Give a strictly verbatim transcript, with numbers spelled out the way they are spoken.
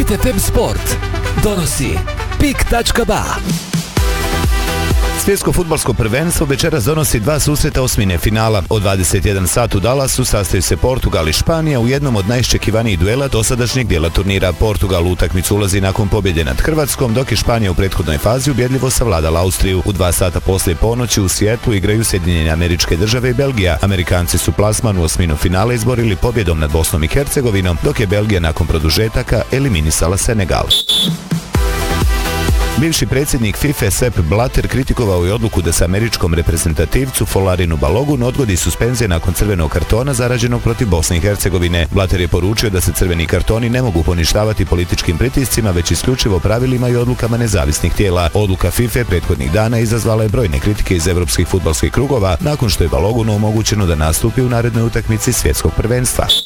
Hit ef em Sport donosi pik tačka ba. Svjetsko fudbalsko prvenstvo večeras donosi dva susreta osmine finala. Od dvadeset jedan sat u Dallasu sastaju se Portugal i Španija u jednom od najiščekivanijih duela dosadašnjeg dijela turnira. Portugal u utakmicu ulazi nakon pobjede nad Hrvatskom, dok je Španija u prethodnoj fazi ubjedljivo savladala Austriju. U dva sata poslije ponoći u Sijetlu igraju Sjedinjene Američke Države i Belgija. Amerikanci su plasman u osminu finala izborili pobjedom nad Bosnom i Hercegovinom, dok je Belgija nakon produžetaka eliminisala Senegal. Bivši predsjednik FIFA Sepp Blatter kritikovao je odluku da se američkom reprezentativcu Folarinu Balogunu odgodi suspenzija nakon crvenog kartona zarađenog protiv Bosne i Hercegovine. Blatter je poručio da se crveni kartoni ne mogu poništavati političkim pritiscima, već isključivo pravilima i odlukama nezavisnih tijela. Odluka FIFA prethodnih dana izazvala je brojne kritike iz evropskih fudbalskih krugova nakon što je Balogunu omogućeno da nastupi u narednoj utakmici svjetskog prvenstva.